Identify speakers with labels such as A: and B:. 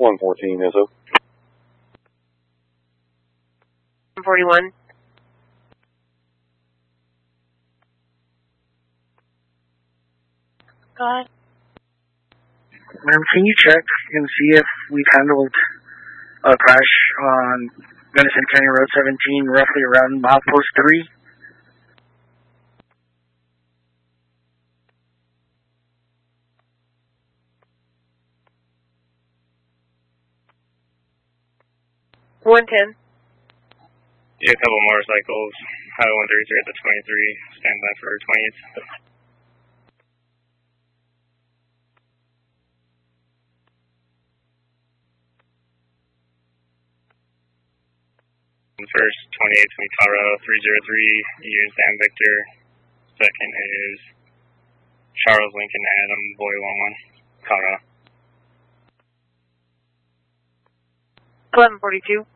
A: 114 ISO.
B: 141. Go ahead.
C: Ma'am, can you check and see if we've handled a crash on Gunnison County Road 17, roughly around milepost 3?
B: $110.
D: Yeah, a couple motorcycles. Highway 133 at the 23. Stand by for 20th. First, 28th from Colorado 303, Union Sam Victor. Second is Charles Lincoln Adam, Boy 11, Colorado.
B: 1142.